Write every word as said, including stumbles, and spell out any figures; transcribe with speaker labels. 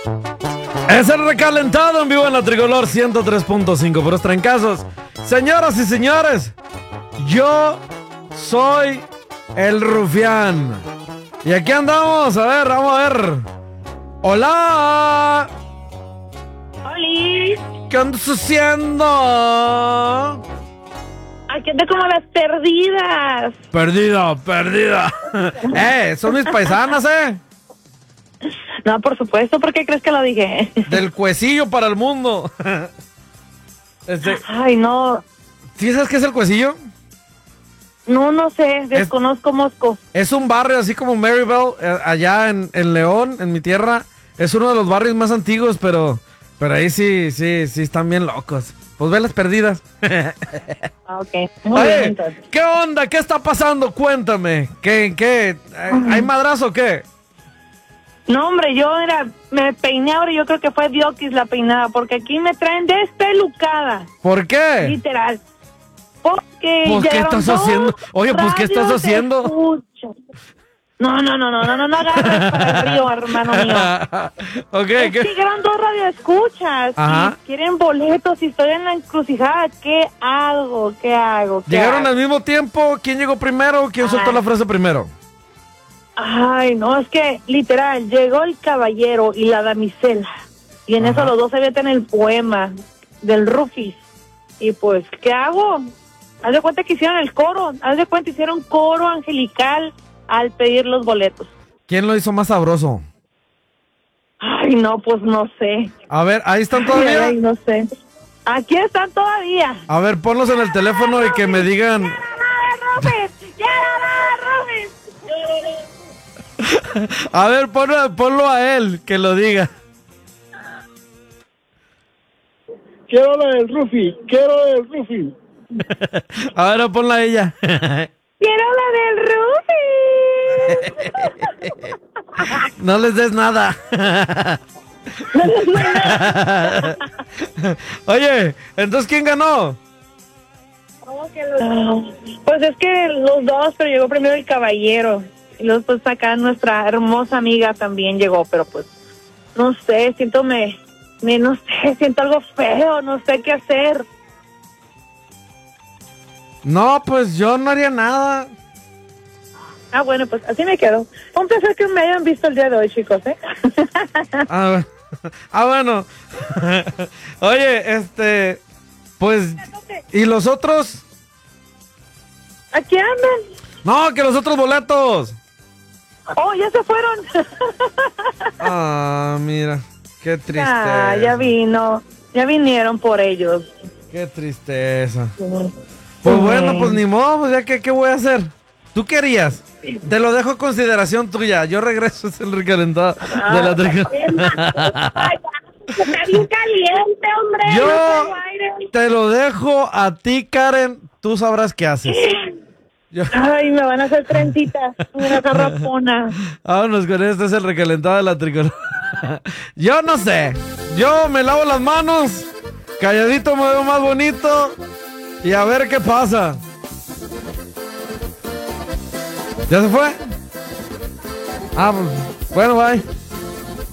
Speaker 1: Es el recalentado en vivo en la Tricolor ciento tres punto cinco. Puros trancazos. Señoras y señores, yo soy el Rufián. Y aquí andamos. A ver, vamos a ver. Hola.
Speaker 2: ¡Oli!
Speaker 1: ¿Qué andas haciendo?
Speaker 2: Aquí ando como las perdidas.
Speaker 1: Perdida, perdida. Eh, son mis paisanas, eh.
Speaker 2: No, por supuesto, ¿por qué crees que lo dije?
Speaker 1: Del cuecillo para el mundo. Este,
Speaker 2: Ay, no,
Speaker 1: ¿sí sabes qué es el cuecillo?
Speaker 2: no, no sé, desconozco Mosco.
Speaker 1: Es un barrio así como Maryville, eh, allá en, en León, en mi tierra. Es uno de los barrios más antiguos, pero, pero ahí sí, sí, sí están bien locos. Pues ve las perdidas.
Speaker 2: Ah, ok, muy
Speaker 1: Oye,
Speaker 2: bien entonces.
Speaker 1: ¿qué onda? ¿Qué está pasando? Cuéntame. ¿Qué, qué? ¿Hay madrazo o qué?
Speaker 2: No, hombre, yo era, me peiné ahora y yo creo que fue Diokis la peinada, porque aquí me traen despelucada,
Speaker 1: ¿Por qué?
Speaker 2: literal. Porque
Speaker 1: Pues, ¿qué
Speaker 2: llegaron
Speaker 1: estás haciendo?
Speaker 2: dos
Speaker 1: Oye, pues, ¿qué estás
Speaker 2: radios de
Speaker 1: haciendo?
Speaker 2: escucha. No, no, no, no, no, no, no agarres para el río, hermano mío.
Speaker 1: Ok,
Speaker 2: Es
Speaker 1: ¿qué?
Speaker 2: que llegaron dos radioescuchas
Speaker 1: Ajá.
Speaker 2: y quieren boletos y estoy en la encrucijada. ¿Qué hago? ¿Qué hago? ¿Qué
Speaker 1: ¿Llegaron
Speaker 2: hago?
Speaker 1: al mismo tiempo? ¿Quién llegó primero? ¿Quién soltó
Speaker 2: Ah.
Speaker 1: la frase primero?
Speaker 2: Ay, no, es que literal, llegó el caballero y la damisela. Y en
Speaker 1: Ajá.
Speaker 2: eso los dos se meten el poema del Rufis. Y pues, ¿qué hago? Haz de cuenta que hicieron el coro. Haz de cuenta hicieron coro angelical al pedir los boletos.
Speaker 1: ¿Quién lo hizo más sabroso?
Speaker 2: Ay, no, pues no sé.
Speaker 1: A ver, ¿ahí están
Speaker 2: Ay,
Speaker 1: todavía?
Speaker 2: ay, no sé. Aquí están todavía.
Speaker 1: A ver, ponlos en el teléfono y que me digan.
Speaker 2: ¡Rufis! ¡Ya la Rufis!
Speaker 1: A ver, ponlo, ponlo a él, que lo diga.
Speaker 3: Quiero la del Rufi, quiero la del Rufi.
Speaker 1: Ahora ponla a ella.
Speaker 2: ¡Quiero la del Rufis!
Speaker 1: No les des nada. Oye, entonces, ¿quién ganó?
Speaker 2: Ah, pues es que los dos, pero llegó primero el caballero. Y luego pues acá nuestra hermosa amiga también llegó, pero pues no sé, siento me, me no sé, siento algo feo, no sé qué hacer.
Speaker 1: No, pues yo no haría nada.
Speaker 2: Ah, bueno, pues así me quedo. Un placer que me hayan visto el día de hoy, chicos, ¿eh?
Speaker 1: Ah, ah, bueno. Oye, este, pues, ¿y los otros?
Speaker 2: Aquí andan.
Speaker 1: No, que los otros boletos.
Speaker 2: Oh, ya se fueron.
Speaker 1: Ah, mira, qué tristeza.
Speaker 2: Ah, ya vino, ya vinieron por ellos.
Speaker 1: Qué tristeza. Pues bueno, pues ni modo, pues ya que qué voy a hacer. ¿Tú querías? Te lo dejo a consideración tuya. Yo regreso, es el recalentado de la tricolor.
Speaker 2: Ay, está bien caliente, hombre.
Speaker 1: Yo
Speaker 2: no tengo aire.
Speaker 1: te lo dejo a ti, Karen. Tú sabrás qué haces. Yo-
Speaker 2: Ay, me van a hacer trencitas. Una garrafona.
Speaker 1: Vámonos con este, es el recalentado de la tricolor. Yo no sé. Yo me lavo las manos. Calladito me veo más bonito. Y a ver qué pasa. ¿Ya se fue? Ah, pues, bueno, bye.